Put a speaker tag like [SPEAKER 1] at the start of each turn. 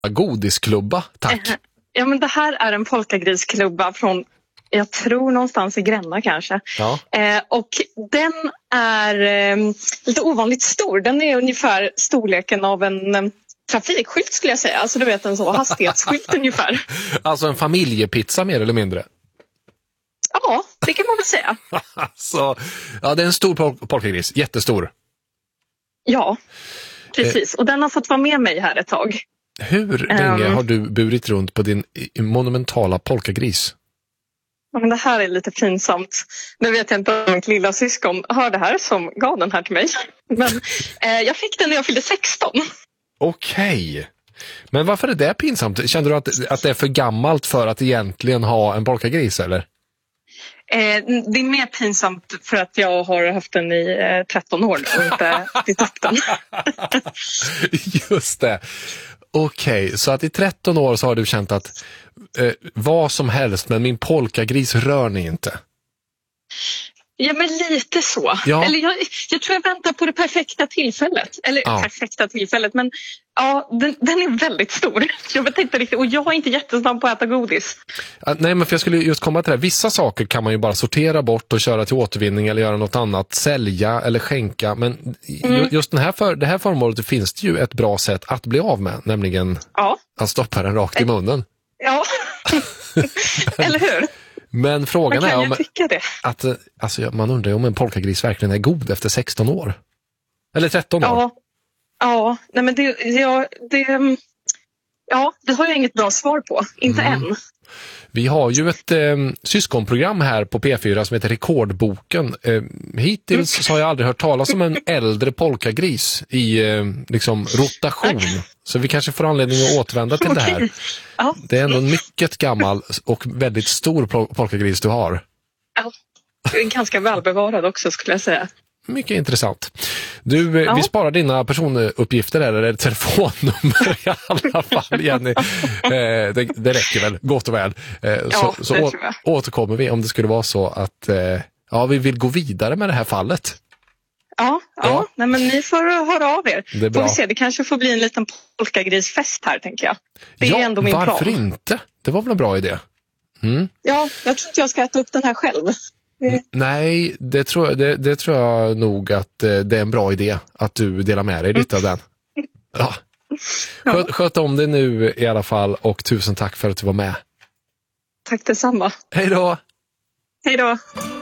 [SPEAKER 1] godisklubba, tack.
[SPEAKER 2] Ja, men det här är en polkagrisklubba från, jag tror någonstans i Gränna kanske.
[SPEAKER 1] Ja.
[SPEAKER 2] Och den är lite ovanligt stor. Den är ungefär storleken av en trafikskylt skulle jag säga. Alltså du vet, en så hastighetsskylt ungefär.
[SPEAKER 1] Alltså en familjepizza mer eller mindre.
[SPEAKER 2] Ja, det kan man väl säga.
[SPEAKER 1] Så, ja, det är en stor polkagris, jättestor.
[SPEAKER 2] Ja, precis. Och den har fått vara med mig här ett tag.
[SPEAKER 1] Hur länge har du burit runt på din monumentala polkagris?
[SPEAKER 2] Ja, men det här är lite pinsamt. Nu vet jag inte om mitt lilla syskon hör det här som gav den här till mig. Men jag fick den när jag fyllde 16.
[SPEAKER 1] Okej. Men varför är det pinsamt? Kände du att det är för gammalt för att egentligen ha en polkagris, eller?
[SPEAKER 2] Det är mer pinsamt för att jag har haft den i 13 år och inte bytt upp den.
[SPEAKER 1] Just det. Okej, så att i 13 år så har du känt att vad som helst, men min polkagris rör ni inte.
[SPEAKER 2] Ja, men lite så.
[SPEAKER 1] Ja.
[SPEAKER 2] Eller jag tror jag väntar på det perfekta tillfället. Eller perfekta tillfället, men ja, den är väldigt stor. Jag vet inte riktigt, och jag är inte jättesnabb på att äta godis.
[SPEAKER 1] Nej, men för jag skulle just komma till det. Vissa saker kan man ju bara sortera bort och köra till återvinning eller göra något annat, sälja eller skänka. Men just det här föremålet finns det ju ett bra sätt att bli av med, nämligen att stoppa den rakt i munnen.
[SPEAKER 2] Ja, eller hur?
[SPEAKER 1] Men frågan är om
[SPEAKER 2] att
[SPEAKER 1] alltså, man undrar om en polkagris verkligen är god efter 16 år. Eller 13 år.
[SPEAKER 2] Ja, nej men det har jag inget bra svar på. Inte än.
[SPEAKER 1] Vi har ju ett syskonprogram här på P4 som heter Rekordboken. Hittills så har jag aldrig hört talas om en äldre polkagris i liksom rotation. Så vi kanske får anledning att återvända till det här.
[SPEAKER 2] Ja.
[SPEAKER 1] Det är ändå en mycket gammal och väldigt stor polkagris du har.
[SPEAKER 2] Ja, det är ganska välbevarad också skulle jag säga.
[SPEAKER 1] Mycket intressant. Du, vi sparar dina personuppgifter eller telefonnummer i alla fall, Jenny. Det räcker väl, gott och väl. Så återkommer vi om det skulle vara så att vi vill gå vidare med det här fallet.
[SPEAKER 2] Ja. Nej, men ni får höra av er.
[SPEAKER 1] Det är bra.
[SPEAKER 2] Får vi se, det kanske får bli en liten polkagrisfest här, tänker jag. Det är ändå min plan.
[SPEAKER 1] Varför inte? Det var väl en bra idé.
[SPEAKER 2] Ja, jag tror inte jag ska äta upp den här själv.
[SPEAKER 1] Nej, det tror jag nog att det är en bra idé att du delar med dig lite av den. Ja. Sköt om det nu i alla fall, och tusen tack för att du var med.
[SPEAKER 2] Tack detsamma.
[SPEAKER 1] Hej då!
[SPEAKER 2] Hej då!